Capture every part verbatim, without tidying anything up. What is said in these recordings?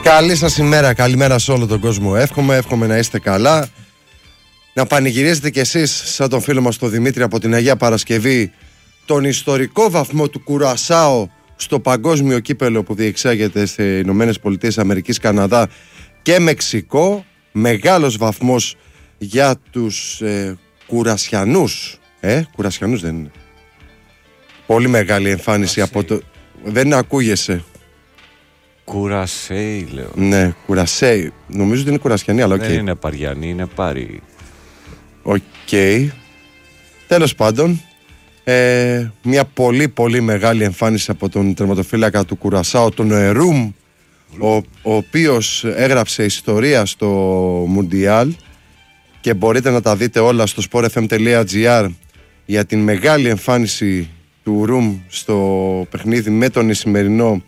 Καλή σας ημέρα, καλημέρα σε όλο τον κόσμο. Εύχομαι, εύχομαι να είστε καλά. Να πανηγυρίζετε κι εσείς, σαν τον φίλο μας τον Δημήτρη από την Αγία Παρασκευή, τον ιστορικό βαθμό του Κουρασάο στο παγκόσμιο κύπελο που διεξάγεται στις Ηνωμένες Πολιτείες Αμερικής, Καναδά και Μεξικό. Μεγάλος βαθμός για τους ε, Κουρασιανούς. Ε, Κουρασιανούς δεν είναι. Πολύ μεγάλη εμφάνιση από το... Δεν ακούγεσαι. Κουρασέι, λέω. Ναι, Κουρασέι. Νομίζω ότι είναι Κουρασιανή, αλλά οκ. Δεν είναι Παριανή, είναι Πάρη. Οκ. Okay. Τέλος πάντων, ε, μια πολύ πολύ μεγάλη εμφάνιση από τον τερματοφύλακα του Κουρασάο, τον Ερούμ, ο, ο οποίος έγραψε ιστορία στο Μουντιάλ και μπορείτε να τα δείτε όλα στο σπορ εφ εμ τελεία τζι άρ για την μεγάλη εμφάνιση του Ρουμ στο παιχνίδι με τον Ισημερινό,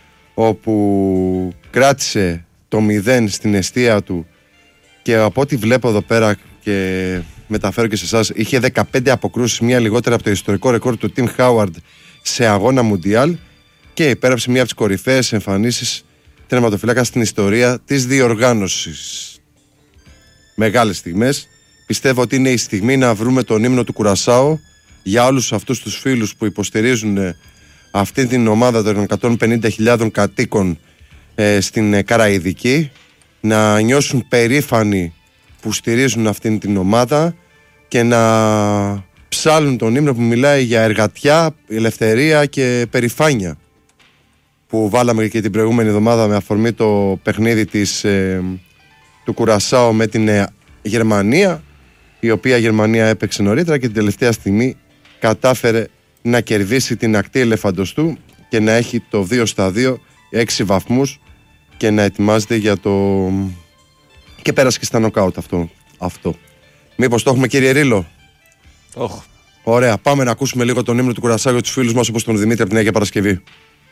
όπου κράτησε το μηδέν στην εστία του και από ό,τι βλέπω εδώ πέρα και μεταφέρω και σε εσάς, είχε δεκαπέντε αποκρούσεις, μία λιγότερα από το ιστορικό ρεκόρ του Τιμ Χάουαρντ σε αγώνα Μουντιάλ και υπέραψε μία από τις κορυφαίες εμφανίσεις τερματοφυλάκα στην ιστορία της διοργάνωσης. Μεγάλες στιγμές. Πιστεύω ότι είναι η στιγμή να βρούμε τον ύμνο του Κουρασάο για όλους αυτούς τους φίλους που υποστηρίζουν αυτή την ομάδα των εκατόν πενήντα χιλιάδων κατοίκων ε, στην ε, Καραϊδική, να νιώσουν περήφανοι που στηρίζουν αυτήν την ομάδα και να ψάλουν τον ύμνο που μιλάει για εργατιά, ελευθερία και περηφάνεια, που βάλαμε και την προηγούμενη εβδομάδα με αφορμή το παιχνίδι της, ε, του Κουρασάο με την ε, Γερμανία, η οποία Γερμανία έπαιξε νωρίτερα και την τελευταία στιγμή κατάφερε να κερδίσει την ακτή ελεφαντοστού και να έχει το δύο στα δύο, έξι βαθμούς, και να ετοιμάζεται για το... και πέρασε και στα νοκάουτ αυτό. αυτό. Μήπως το έχουμε, κύριε Ρίλο? Oh. Ωραία, πάμε να ακούσουμε λίγο τον ύμνο του Κουρασάου για τους φίλους μας, όπως τον Δημήτρη από την Αγία Παρασκευή.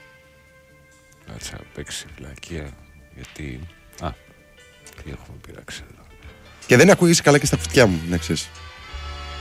Κάτσε να παίξει φυλακία, γιατί... Α, τι έχουμε πειράξει εδώ. Και δεν ακούγεσαι καλά και στα κουτιά μου, να ξέρεις.